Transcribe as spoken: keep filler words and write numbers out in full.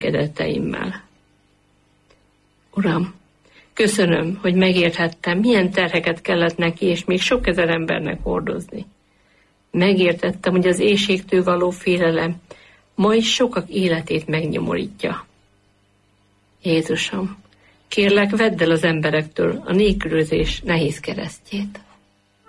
kedeteimmel. Uram, köszönöm, hogy megérthettem, milyen terheket kellett neki, és még sok ezer embernek hordozni. Megértettem, hogy az éhségtől való félelem ma is sokak életét megnyomorítja. Jézusom, kérlek, vedd el az emberektől a nélkülözés nehéz keresztjét.